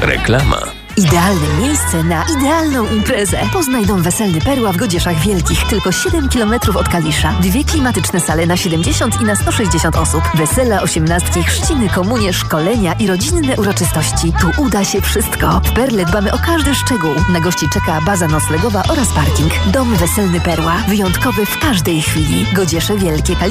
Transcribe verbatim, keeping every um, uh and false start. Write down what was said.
Reklama. Idealne miejsce na idealną imprezę. Poznaj Dom Weselny Perła w Godzieszach Wielkich. Tylko siedem kilometrów od Kalisza. Dwie klimatyczne sale na siedemdziesiąt i na sto sześćdziesiąt osób. Wesela, osiemnastki, chrzciny, komunie, szkolenia i rodzinne uroczystości. Tu uda się wszystko. W Perle dbamy o każdy szczegół. Na gości czeka baza noclegowa oraz parking. Dom Weselny Perła. Wyjątkowy w każdej chwili. Godziesze Wielkie.